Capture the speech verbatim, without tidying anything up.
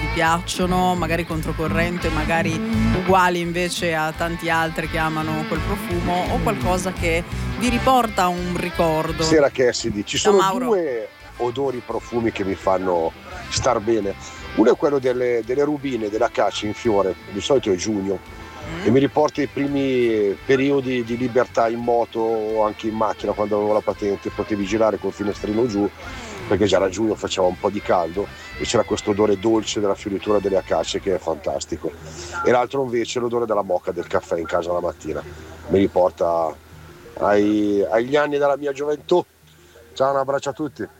piacciono, magari controcorrente, magari uguali invece a tanti altri che amano quel profumo, o qualcosa che vi riporta a un ricordo? Sera Cassidy, ci Da sono Mauro. due odori, profumi che mi fanno star bene. Uno è quello delle, delle rubine, della cacia in fiore, di solito è giugno, mm. e mi riporta i primi periodi di libertà in moto o anche in macchina, quando avevo la patente, potevi girare col finestrino giù, perché già a giugno faceva un po' di caldo e c'era questo odore dolce della fioritura delle acacie che è fantastico. E l'altro invece è l'odore della moka del caffè in casa la mattina, mi riporta ai, agli anni della mia gioventù. Ciao, un abbraccio a tutti.